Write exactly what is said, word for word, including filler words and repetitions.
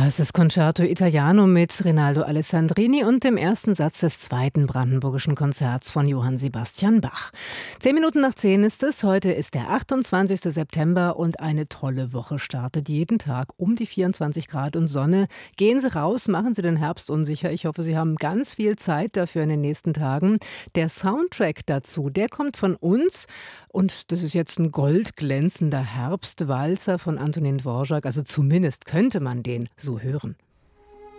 Das ist Concerto Italiano mit Rinaldo Alessandrini und dem ersten Satz des zweiten Brandenburgischen Konzerts von Johann Sebastian Bach. Zehn Minuten nach zehn ist es. Heute ist der achtundzwanzigste September und eine tolle Woche startet jeden Tag um die vierundzwanzig Grad und Sonne. Gehen Sie raus, machen Sie den Herbst unsicher. Ich hoffe, Sie haben ganz viel Zeit dafür in den nächsten Tagen. Der Soundtrack dazu, der kommt von uns. Und das ist jetzt ein goldglänzender Herbstwalzer von Antonin Dvorak. Also zumindest könnte man den so hören.